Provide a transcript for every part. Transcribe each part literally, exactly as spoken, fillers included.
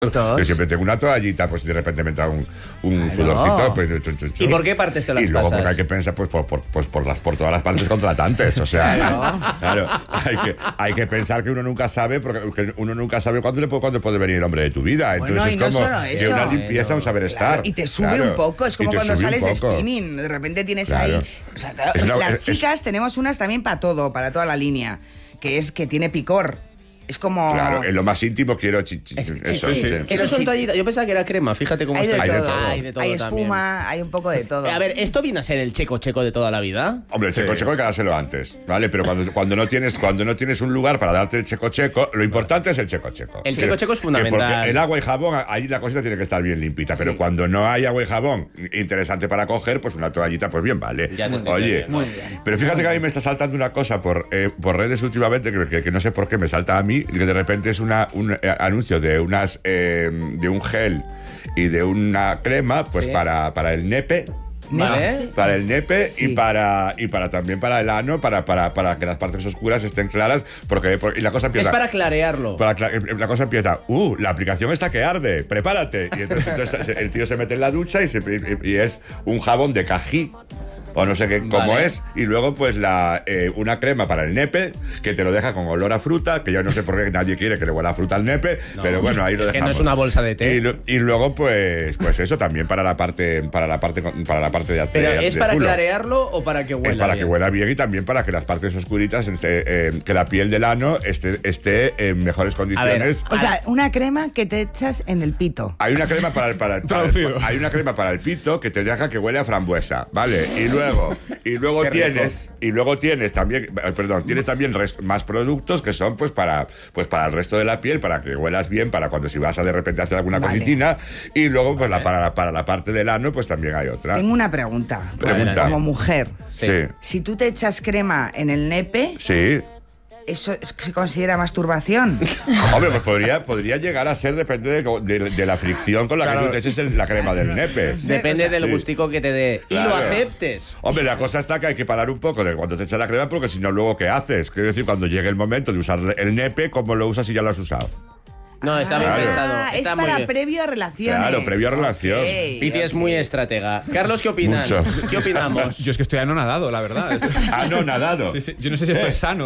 Yo siempre tengo una toallita, pues de repente me entra un, un claro. sudorcito. Pues, chun, chun, chun. ¿Y por qué partes te las Y luego pasas? porque hay que pensar pues, por, por, pues, por, las, por todas las partes contratantes. O sea, claro, claro hay, que, hay que pensar que uno nunca sabe, porque uno nunca sabe cuándo, le puede, cuándo puede venir el hombre de tu vida. Entonces bueno, es no como solo que una limpieza, bueno, un saber estar. Claro, y te sube claro. un poco, es como cuando sales de spinning, de repente tienes claro. ahí... O sea, claro, una, las es, chicas es, tenemos unas también para todo, para toda la línea, que es que tiene picor. Es como... Claro, en lo más íntimo quiero... Chi, chi, es, eso, sí, sí. Sí. Eso son tallitas. Yo pensaba que era crema, fíjate cómo hay está. De hay, todo. de todo. hay de todo. Hay espuma, también. Hay un poco de todo. A ver, ¿esto viene a ser el checo checo de toda la vida? Hombre, el checo sí. checo hay que dárselo antes, ¿vale? Pero cuando, cuando, no tienes, cuando no tienes un lugar para darte el checo checo, lo importante es el checo checo. El checo checo es fundamental. Porque el agua y jabón, ahí la cosita tiene que estar bien limpita. Pero sí. cuando no hay agua y jabón interesante para coger, pues una toallita, pues bien vale. Ya Oye, bien. Muy bien. Pero fíjate muy que a mí me está saltando una cosa por, eh, por redes últimamente, que, que, que no sé por qué me salta a mí, que de repente es una... Un, eh, anuncio de unas eh, de un gel y de una crema pues sí. para, para el nepe. Vale. Para el nepe sí. y para y para también para el ano, para, para, para que las partes oscuras estén claras, porque y la cosa empieza. Es para clarearlo. Para, la cosa empieza, uh, la aplicación está que arde, prepárate. Y entonces, entonces el tío se mete en la ducha y, se, y, y es un jabón de cají. O no sé qué, cómo vale. es. Y luego, pues, la eh, una crema para el nepe, que te lo deja con olor a fruta, que yo no sé por qué nadie quiere que le huela a fruta al nepe, no, pero bueno, ahí lo es dejamos. Que no es una bolsa de té. Y, y luego, pues, pues eso también para la parte, para la parte, para la parte de ¿Pero de, es de para culo. clarearlo o para que huela Es para bien? que huela bien y también para que las partes oscuritas, eh, eh, que la piel del ano esté, esté en mejores condiciones. Ver, o sea, una crema que te echas en el pito. Hay una crema para el, para el, para el, hay una crema para el pito que te deja que huele a frambuesa, ¿vale? Y luego, y luego tienes y luego tienes también, perdón, tienes también res, más productos que son pues para pues para el resto de la piel, para que huelas bien, para cuando si vas a de repente hacer alguna vale. cositina, y luego pues vale. la, para, la, para la parte del ano pues también hay otra. Tengo una pregunta. Pregunta. Como mujer. Sí. Si tú te echas crema en el nepe, sí. ¿eso se considera masturbación? Hombre, pues podría, podría llegar a ser, depende de, de, de la fricción con la claro. que tú te eches el, la crema del nepe. Depende del sí. gustico que te dé. Claro. Y lo aceptes. Hombre, la cosa está que hay que parar un poco de cuando te echas la crema, porque si no, luego, ¿qué haces? Quiero decir, cuando llegue el momento de usar el nepe, ¿cómo lo usas si ya lo has usado? No, está bien claro. pensado. Ah, está es muy para bien. previo a relaciones. Claro, previo a relación. Okay, Piti okay. es muy estratega. Carlos, ¿qué opinas? Mucho. ¿Qué opinamos? Yo es que estoy anonadado, la verdad. Anonadado. Sí, sí. Yo no sé si esto ¿Eh? es sano.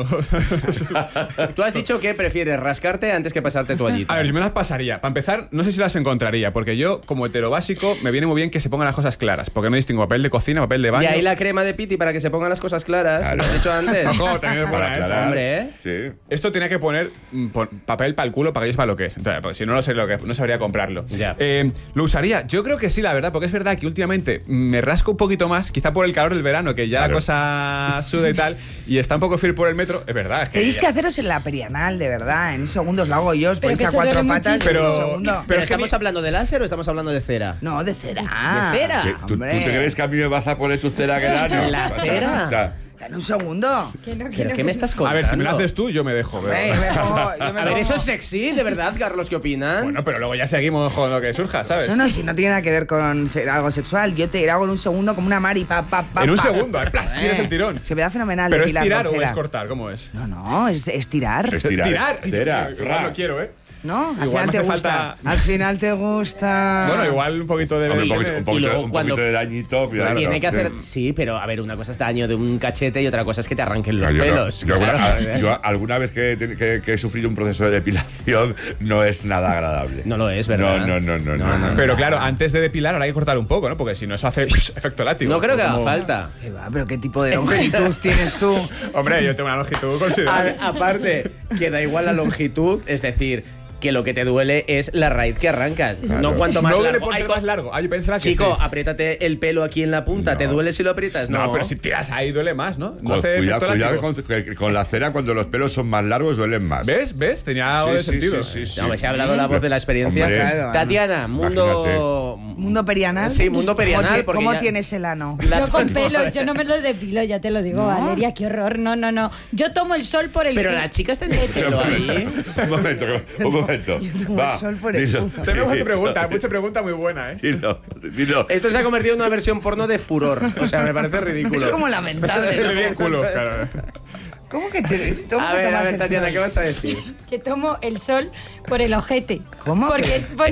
Tú has dicho que prefieres rascarte antes que pasarte toallita. A ver, yo me las pasaría. Para empezar, no sé si las encontraría, porque yo, como hetero básico, me viene muy bien que se pongan las cosas claras, porque no distingo papel de cocina, papel de baño. Y ahí la crema de Piti para que se pongan las cosas claras. Claro. Lo has dicho antes. Ojo, también es buena esa. Hombre, ¿eh? Sí. Esto tenía que poner mm, por, papel para el culo para que sepa lo que es. Entonces, porque si no lo sé lo que no sabría comprarlo. Ya. Eh, ¿Lo usaría? Yo creo que sí, la verdad, porque es verdad que últimamente me rasco un poquito más, quizá por el calor del verano, que ya claro. la cosa suda y tal, y está un poco frío por el metro. Es verdad. Es que Tenéis ya... que haceros en la perianal, de verdad. En un segundo os lo hago yo, os Pero ponéis que a se cuatro duele patas muchísimo. en un Pero- segundo. ¿Pero, Pero es que estamos mi- hablando de láser o estamos hablando de cera? No, de cera. ¿De cera? ¿Qué? ¿Tú, ¿Tú Hombre. te crees que a mí me vas a poner tu cera que ano? ¿La cera? O sea, En un segundo. Que no, que ¿Pero no, qué que me no. estás A contando? ver, si me lo haces tú, yo me dejo. Pero... Ey, me pongo- yo me A ver, pongo- eso es sexy, de verdad, Carlos, ¿qué opinan? Bueno, pero luego ya seguimos con lo que surja, ¿sabes? No, no, si no tiene nada que ver con ser algo sexual. Yo te hago en un segundo como una mari, pa, pa, pa. En un pa. segundo, en plan, tienes el tirón. Se me da fenomenal. ¿Pero es depilar tirar con o cera. es cortar? ¿Cómo es? No, no, es, es tirar. es tirar. ¿Tirar? es cera. Igual no quiero, ¿eh? ¿No? Al Igual final te me hace gusta. falta- Al final te gusta. Bueno, igual un poquito de... Hombre, un poquito, tiene- un poquito, Y luego un cuando- poquito de dañito. cuidado, Tiene que sí. hacer... Sí, pero a ver, una cosa es daño de un cachete y otra cosa es que te arranquen los No, yo no. pelos. Yo, alguna, Claro, a- ¿eh? yo alguna vez que, he- que- que he sufrido un proceso de depilación no es nada agradable. No lo es, ¿verdad? No, no, no, no. no, no, no. Pero claro, antes de depilar ahora hay que cortar un poco, ¿no? Porque si no, eso hace efecto látigo. No creo que haga Como- falta. ¿Qué va? ¿Pero qué tipo de longitud tienes tú? Hombre, yo tengo una longitud A- considerable. aparte, que da igual la longitud, es decir, que lo que te duele es la raíz que arrancas. No cuanto más no duele largo. por Hay ser co- más largo. Ay, pensaba que Chico, sí. apriétate el pelo aquí en la punta. ¿Te No. duele si lo aprietas? No, No, pero si tiras ahí duele más, ¿no? No Cu- hace cuidado, efecto cuidado látigo. con, que- con la cera, cuando los pelos son más largos duelen más. ¿Ves? ¿Ves? Tenía algo Sí, de sí, sentido. sí, sí, sí. No, me se ha hablado la voz de la experiencia. Hombre. Claro, Tatiana, mundo... ¿Mundo perianal? Sí, mundo perianal, ¿Cómo, ti- porque ¿cómo ya- tienes el ano? La- Yo con pelo, yo no me lo depilo, ya te lo digo, ¿No? Valeria, qué horror. No, no, no. Yo tomo el sol por el Pero culo. las chicas tenéis pelo ahí. Un momento, un momento. tomo Va, el sol por el dilo. culo. Tenemos otra pregunta, mucha pregunta muy buena, ¿eh? Dilo, dilo. Esto se ha convertido en una versión porno de furor. O sea, me parece ridículo. Es como lamentable. Le ¿no? di el culo, claro. ¿Cómo que te cómo A que ver, a tomas ver, el Tatiana, sol? ¿qué vas a decir? Que tomo el sol por el ojete. ¿Cómo? Porque, bueno,